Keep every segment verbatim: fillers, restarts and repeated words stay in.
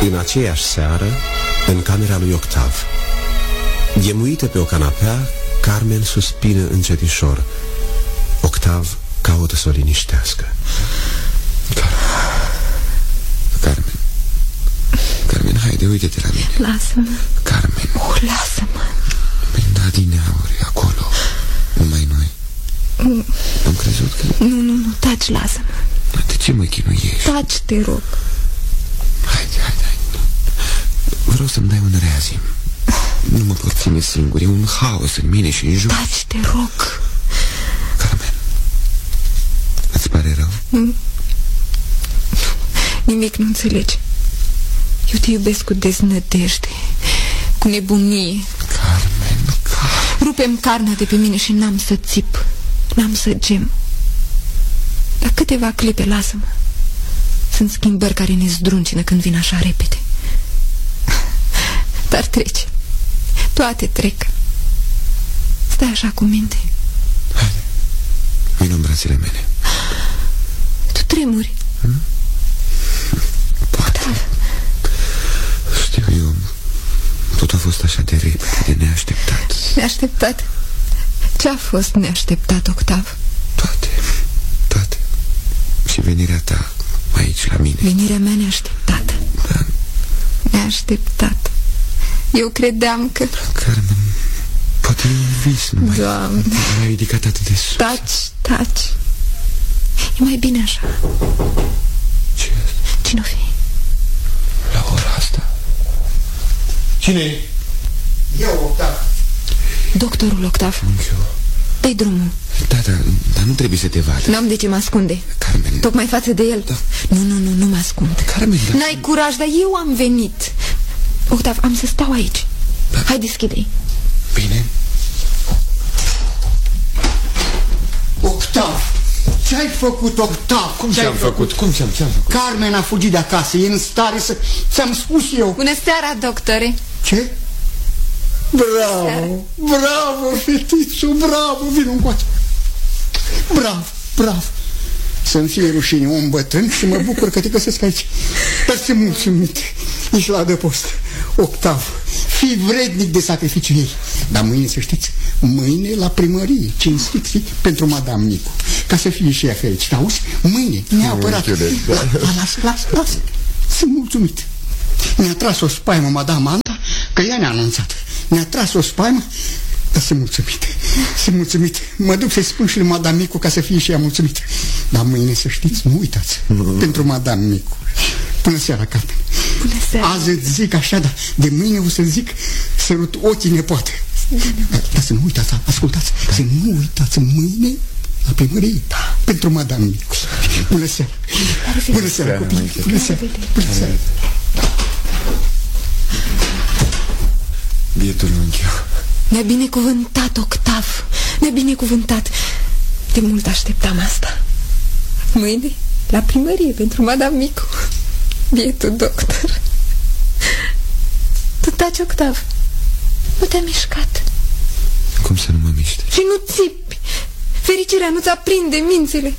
În aceeași seară, în camera lui Octav, ghemuită pe o canapea, Carmen suspină încetișor. Octav caută să o liniștească. Carmen, Carmen, Carmen, haide, uite-te la mine. Lasă-mă. Carmen. Oh, lasă-mă. Păi da, dineauri, acolo, numai noi. Mm. Am crezut că... Nu, nu, nu, taci, lasă-mă. De ce mă chinuiești? Taci, te rog. Haide, haide, haide. Vreau să-mi dai un reazim. Nu mă pot ține singur, e un haos în mine și în jur. Taci, te rog. Carmen, îți pare rău? Mm. Nimic nu înțelegi. Eu te iubesc cu deznădejde, cu nebunie. Carmen, Carmen. Rupem carnea de pe mine și n-am să țip, n-am să gem. Dar câteva clipe, lasă-mă. Sunt schimbări care ne zdruncină când vin așa repede. Dar trece. Toate trec. Stai așa cu minte. Haide, vino în brațele mele. Tu tremuri. Hmm? Poate. Da. Știu eu. Tot a fost așa de repede, de neașteptat. Neașteptat? Ce-a fost neașteptat, Octav? Toate, toate. Și venirea ta aici la mine. Venirea mea neașteptată. Da. Neașteptat. Eu credeam că... Carmen, poate e un vis, nu mai... Doamne, m-ai ridicat atât de sus. taci, taci. E mai bine așa. Ce? Cine-o fi? La ora asta? Cine? Eu, Octav. Doctorul Octav. Unchiul. Dă-i drumul. Da, da, dar nu trebuie să te vadă. N-am de ce mă ascunde. Carmen. Tocmai față de el. Da. Nu, nu, nu, nu mă ascund. Carmen, da. N-ai curaj, dar eu am venit. Octav, am să stau aici. Da. Hai, deschide-i. Bine. Octav, ce-ai făcut, Octav? Cum ce-am făcut? Cum ce-am ce făcut? Carmen a fugit de acasă, e în stare să... Ți-am spus eu. Bună seara, doctore. Ce? Bravo, bravo, fetițu, bravo, vină încoace. Bravo, bravo. Să-mi fie rușine, om bătrân, și mă bucur că te găsesc aici. Dar sunt mulțumit, ești la adăpost. Octav, fii vrednic de sacrificiul ei. Dar mâine, să știți, mâine la primărie, cinstit fi, pentru Madame Nicu, ca să fie și ea fericită. Auzi? Mâine, neapărat. Da. Lasă, lasă, lasă. Sunt mulțumit. Mi-a tras o spaimă Madame Anta, că ea ne-a anunțat. Mi-a tras o spaimă, dar sunt mulțumit. Sunt mulțumit. Mă duc să-i spun și lui Madame Nicu ca să fie și ea mulțumit. Dar mâine, să știți, nu uitați, pentru Madame Nicu. Bună seara, Carmen. Bună seara. Azi îți zic așa, dar de mâine o să zic sărut ochii nepoate. Dar să nu uitați, ascultați, să nu uitați mâine la primărie, da, pentru Madame Nicu. Bună seara. Bună seara, copii. Bună seara. Bună seara. Bietul unchiu. Ne-a binecuvântat, Octav. Ne-a binecuvântat. De mult așteptam asta. Mâine, la primărie, pentru Madame Nicu. Bietul doctor. Tu taci, Octav. Nu te-a mișcat. Cum să nu mă miște? Și nu țipi. Fericirea nu-ți aprinde mințile.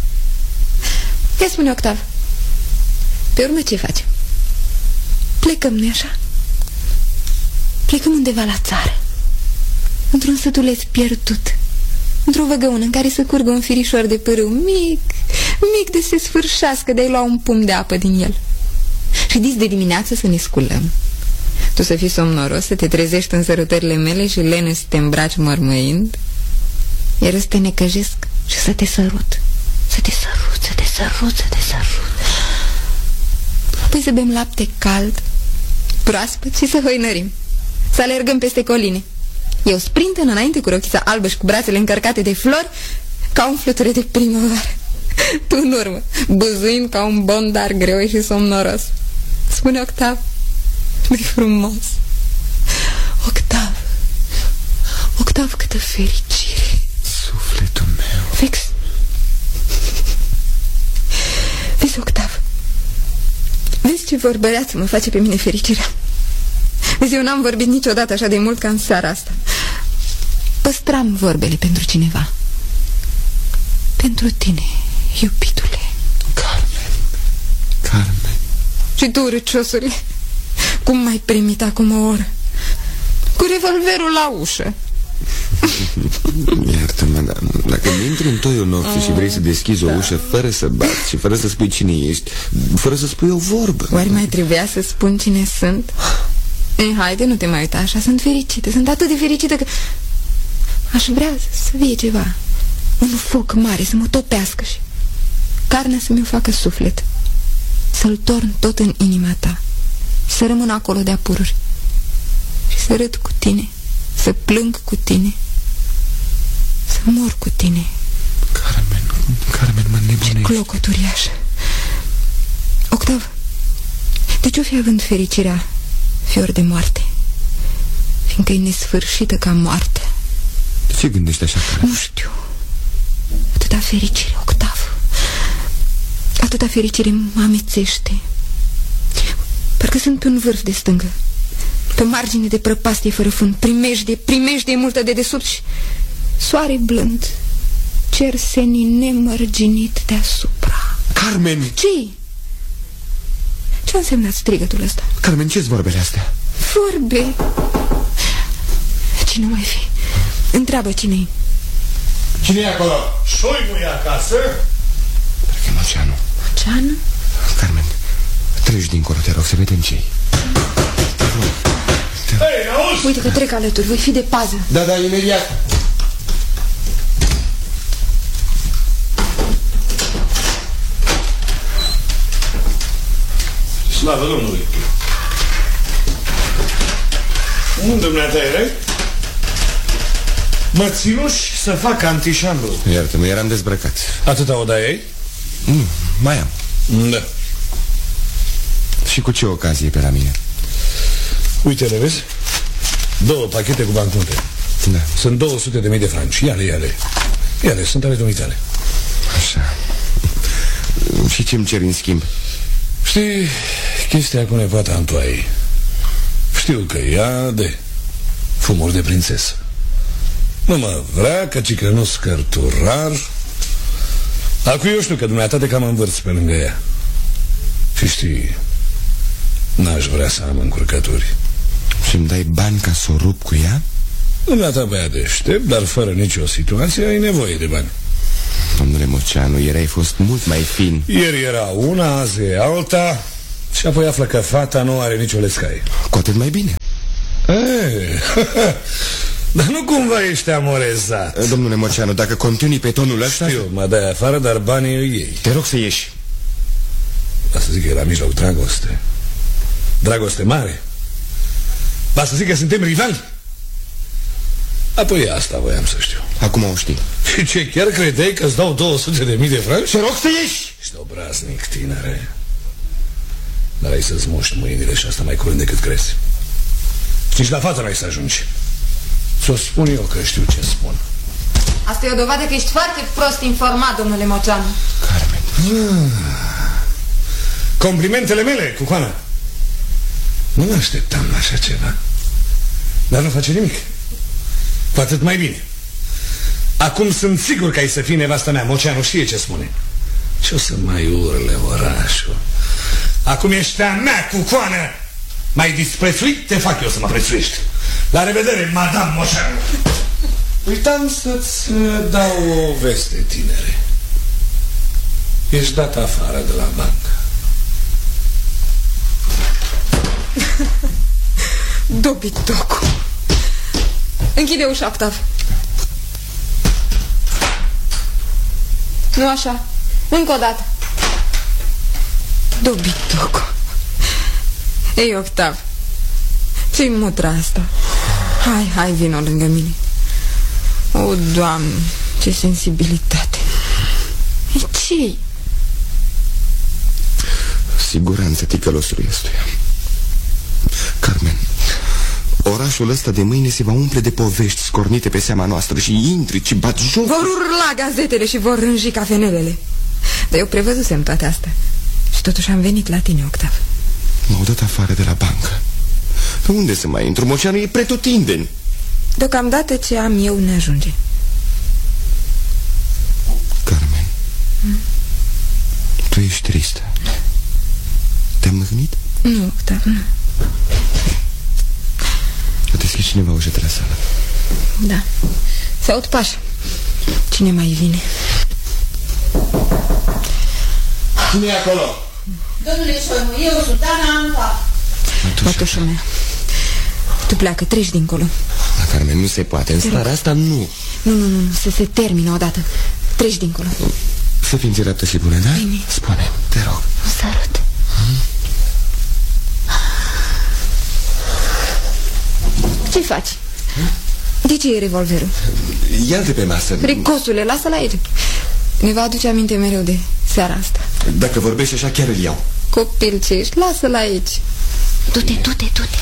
Ia spune, Octav, pe urmă ce facem? Plecăm, nu-i așa? Plecăm undeva la țară, într-un sătuleț pierdut, într-o văgăună în care să curgă un firișor de pârâu mic, mic de se sfârșească, de-ai lua un pumn de apă din el. Și dis de dimineață să ne sculăm. Tu să fii somnoros, să te trezești în sărutările mele și lene să te îmbraci mărmăind, iar să te necăjesc și să te sărut. Să te sărut, să te sărut, să te sărut. Apoi să bem lapte cald, proaspăt și să hoinărim. Să alergăm peste coline. Eu sprinten înainte cu rochița albă și cu brațele încărcate de flori, ca un fluture de primăvară. Tu în urmă, băzuind ca un bondar greu și somnoros. Spune, Octav, nu-i frumos? Octav, Octav, câtă fericire. Sufletul meu. Fix. Vezi, Octav, vezi ce vorbăreață mă face pe mine fericirea. Vezi, eu n-am vorbit niciodată așa de mult ca în seara asta. Păstram vorbele pentru cineva. Pentru tine, iubitule. Carmen, Carmen, Și tu, râciosule, cum m-ai primit acum o oră? Cu revolverul la ușă. Iartă-mă, dar dacă intri în toiul nopții și vrei să deschizi o ușă fără să bați și fără să spui cine ești, fără să spui o vorbă, oare mai trebuia să spun cine sunt? Ei, haide, nu te mai uita așa, sunt fericită, sunt atât de fericită că aș vrea să fie ceva, un foc mare, să mă topească și carnea să mi-o facă suflet, să-l torn tot în inima ta, să rămân acolo de-a pururi și să râd cu tine, să plâng cu tine, să mor cu tine. Carmen, Carmen, mă nebunești. Ce clocot uriaș. Octav, de ce o fi având fericirea fior de moarte? Fiindcă e nesfârșită ca moarte. De ce gândești așa, Carmen? Nu știu. Atâta fericire, Octav. Atâta fericire mă amețește. Parcă sunt pe un vârf de stângă, pe margine de prăpastie fără fund, primejdie, primejdie multă de desubt și soare blând, cer senin nemărginit deasupra. Carmen! Ce-i? Ce a însemnat strigătul ăsta? Carmen, ce-s vorbele astea? Vorbe? Cine mai fi? Întreabă cine-i. Cine e acolo? Șoi nu e acasă? Cred că e Moceanu. Moceanu? Carmen, treci dincolo, te rog, să vedem ce-i. Hei, auzi? Uite că trec alături, voi fi de pază. Da, da, imediat. Slavă Domnului! Unde dumneata erai? Mă ținuși să fac antișambru. Iartă-mă, eram dezbrăcat. Atâta o dai ei? Nu, mai am. Da. Și cu ce ocazie pe la mine? Uite, le vezi? Două pachete cu bancnote. Da. Sunt două sute de mii de franci. Ia-le, ia-le. Ia-le, sunt ale dumitale. Așa. Și ce-mi cer în schimb? Știi, chestia cu nepoata Antoai. Știu că ea de fumuri de prințesă. Nu mă vrea, căci că nu scărturar. Acum eu știu că dumneata te cam învârți pe lângă ea. Și știi, n-aș vrea să am încurcături. Și-mi dai bani ca să o rup cu ea? Dumneata băiat deștept, dar fără nicio situație ai nevoie de bani. Domnule Moceanu, ieri ai fost mult mai fin. Ieri era una, azi e alta. Și apoi află că fata nu are nicio lescaie. Cu atât mai bine. Ei, dar nu cumva ești amorezat? Domnule Moceanu, dacă continui pe tonul ăsta... Știu, mă dai afară, dar banii îi iei. Te rog să ieși. Ba să zic că e la mijloc dragoste. Dragoste mare. Ba să zic că suntem rivali. Apoi asta voiam să știu. Acum o știi. Și ce, chiar credeai că îți dau două sute de mii de franci? Te rog să ieși. Ești obraznic, tinere. Dar ai să-ți muști mâinile și asta mai curând decât crezi. Nici la față n-ai să ajungi. Ți-o spun eu că știu ce spun. Asta e o dovadă că ești foarte prost informat, domnule Moceanu. Carmen. Ah, complimentele mele, Cucoana. Nu mă așteptam la așa ceva. Dar nu face nimic. Cu atât mai bine. Acum sunt sigur că ai să fii nevasta mea. Moceanu știe ce spune. Și o să mai urle orașul. Acum ești a mea, Cucoană. M-ai disprețuit? Te fac eu să mă prețuiești. La revedere, madame Moceanu. Uitam să-ți dau o veste, tinere. Ești dat afară de la bancă. Dobitocu. Închide ușa, Octav. Nu așa. Încă o dată. Dobitocu. Ei, Octav, ce-i mutra asta? Hai, hai, vino lângă mine. O, Doamne, ce sensibilitate. E ce-i? Siguranță ticălosului ăstuia. Carmen, orașul ăsta de mâine se va umple de povești scornite pe seama noastră și intri și bat joc. Vor urla gazetele și vor rânji cafenelele. Dar eu prevăzusem toate astea. Și totuși am venit la tine, Octav. M-au dat afară de la bancă. Pe unde să mai intru? Moceanu e pretutindeni. Deocamdată ce am eu ne ajunge. Carmen, hmm? Tu ești tristă. Te-am mâhnit? Nu, Octav, nu. A deschis cineva ușa de la sală. Da. Se aud pași. Cine mai vine? Cine e acolo? Domnule Șoimu, eu, sultana Anca. Mătușa mea, tu pleacă, treci dincolo. La Carmen, nu se poate, în starea asta nu. Nu, nu, nu, să se termină odată. Treci dincolo. Să fii înțeleaptă și bună, da? Bine. Spune, te rog. Un sărut. hmm? Ce faci? De ce e revolverul? Ia-l de pe masă. Fricosule, lasă-l aici. Ne va aduce aminte mereu de seara asta. Dacă vorbești așa, chiar îl iau. Copil ce ești, lasă-l aici. Du-te, du-te, du-te.